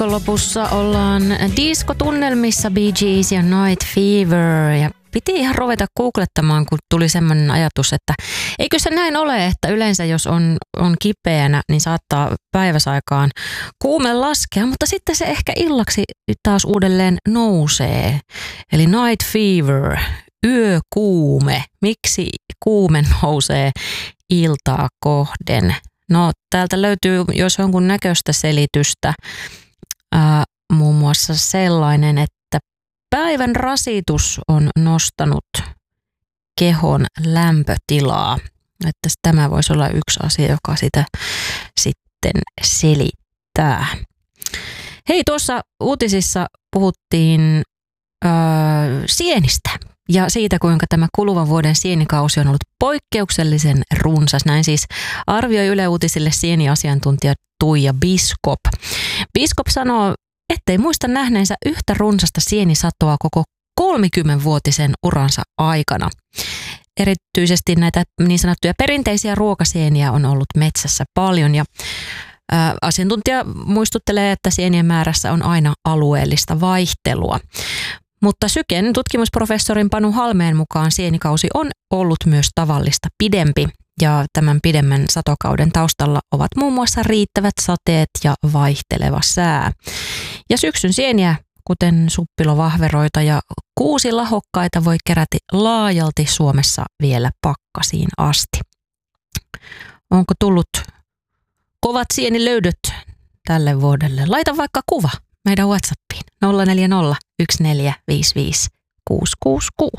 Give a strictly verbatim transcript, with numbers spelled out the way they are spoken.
Lopussa ollaan diskotunnelmissa, Bee Gees ja Night Fever, ja piti ihan ruveta googlettamaan, kun tuli semmoinen ajatus, että eikö se näin ole, että yleensä jos on, on kipeänä, niin saattaa päiväsaikaan kuume laskea, mutta sitten se ehkä illaksi taas uudelleen nousee. Eli Night Fever, yökuume. Miksi kuume nousee iltaa kohden? No täältä löytyy jos jonkun näköistä selitystä, ää, muun muassa sellainen, että päivän rasitus on nostanut kehon lämpötilaa. Että tämä voisi olla yksi asia, joka sitä sitten selittää. Hei, tuossa uutisissa puhuttiin ää, sienistä. Ja siitä, kuinka tämä kuluvan vuoden sienikausi on ollut poikkeuksellisen runsas. Näin siis arvioi Yle Uutisille sieniasiantuntija Tuija Biskop. Biskop sanoo, ettei muista nähneensä yhtä runsasta sienisatoa koko kolmekymmenvuotisen uransa aikana. Erityisesti näitä niin sanottuja perinteisiä ruokasieniä on ollut metsässä paljon ja ää, asiantuntija muistuttelee, että sienien määrässä on aina alueellista vaihtelua. Mutta Syken tutkimusprofessorin Panu Halmeen mukaan sienikausi on ollut myös tavallista pidempi ja tämän pidemmän satokauden taustalla ovat muun muassa riittävät sateet ja vaihteleva sää. Ja syksyn sieniä, kuten suppilovahveroita ja kuusilahokkaita, voi kerätä laajalti Suomessa vielä pakkasiin asti. Onko tullut kovat sienilöydöt tälle vuodelle? Laita vaikka kuva meidän WhatsAppiin nolla neljä nolla yksi neljä viisi viisi kuusi kuusi kuusi.